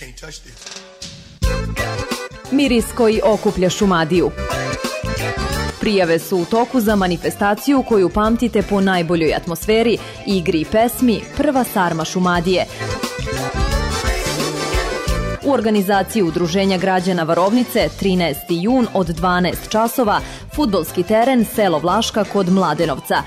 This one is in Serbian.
Miris koji okuplja Šumadiju. Prijave su u toku za manifestaciju koju pamtite po najboljoj atmosferi, igri i pesmi Prva sarma Šumadije. U organizaciji Udruženja građana Varovnice 13. jun od 12 časova, fudbalski teren Selo Vlaška kod Mladenovca.